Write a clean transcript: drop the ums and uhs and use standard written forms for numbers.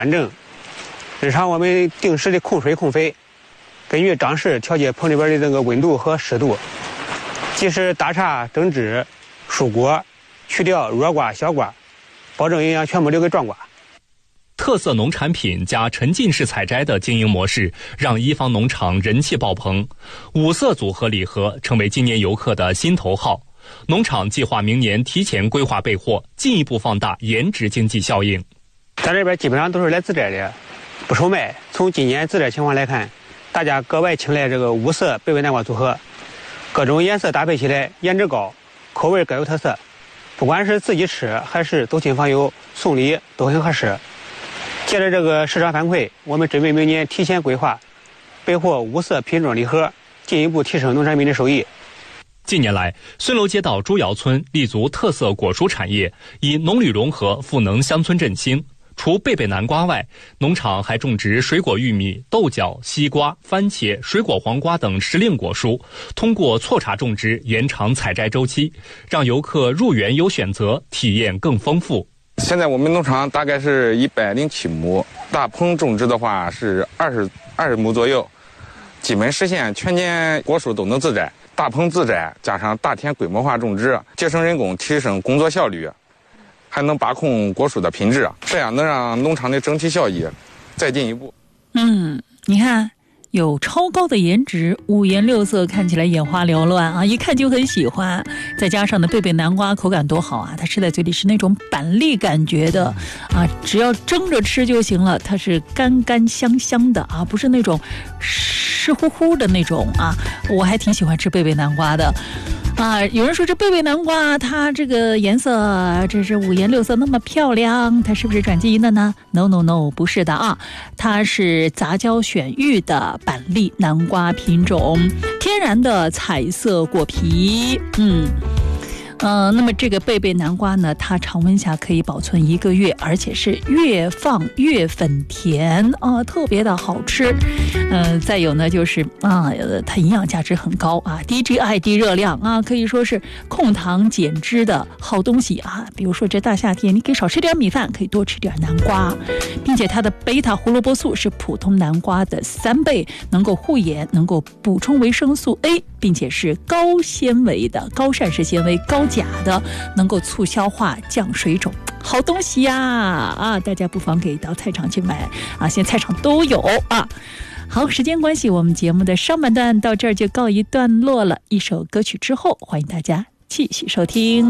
安正。日常我们定时的控水控肥，根据长势调节棚里边的这个温度和湿度，及时打叉整枝、疏果，去掉弱瓜、小瓜，保证营养全部留给壮瓜。 特色农产品加沉浸式采摘的经营模式，让一方农场人气爆棚。五色组合礼盒成为今年游客的心头好。农场计划明年提前规划备货，进一步放大颜值经济效应。 咱这边基本上都是来自摘的，不售卖。从今年自摘情况来看，大家格外青睐这个五色贝贝南瓜组合，各种颜色搭配起来颜值高，口味各有特色，不管是自己吃还是走亲访友送礼都很合适。借着这个市场反馈，我们准备明年提前规划备货五色品种礼盒，进一步提升农产品的收益。 近年来，孙楼街道朱窑村立足特色果蔬产业，以农旅融合赋能乡村振兴。除贝贝南瓜外，农场还种植水果玉米、豆角、西瓜、番茄、水果黄瓜等时令果蔬，通过错茬种植延长采摘周期，让游客入园有选择，体验更丰富。 现在我们农场大概是107亩，大棚种植的话是20亩左右，基本实现全年果蔬都能自摘。大棚自摘加上大田规模化种植，节省人工，提升工作效率，还能把控果蔬的品质，这样能让农场的整体效益再进一步。 你看有超高的颜值，五颜六色，看起来眼花缭乱啊，一看就很喜欢。再加上呢，贝贝南瓜口感多好啊，它吃在嘴里是那种板栗感觉的啊，只要蒸着吃就行了，它是干干香香的啊，不是那种湿乎乎的那种啊。我还挺喜欢吃贝贝南瓜的。有人说这贝贝南瓜它这个颜色这是五颜六色那么漂亮，它是不是转基因的呢？ No， 不是的啊，它是杂交选育的板栗南瓜品种，天然的彩色果皮。那么这个贝贝南瓜呢，它常温下可以保存1个月，而且是越放越粉甜啊，特别的好吃。再有呢就是它营养价值很高啊，低 GI 低热量啊，可以说是控糖减脂的好东西啊。比如说这大夏天，你可以少吃点米饭，可以多吃点南瓜，并且它的贝塔胡萝卜素是普通南瓜的3倍，能够护眼，能够补充维生素 A， 并且是高纤维的、高膳食纤维、高钾的，能够促消化、降水肿，好东西呀！大家不妨给到菜场去买啊，现在菜场都有啊。好，时间关系，我们节目的上半段到这儿就告一段落了。一首歌曲之后，欢迎大家继续收听。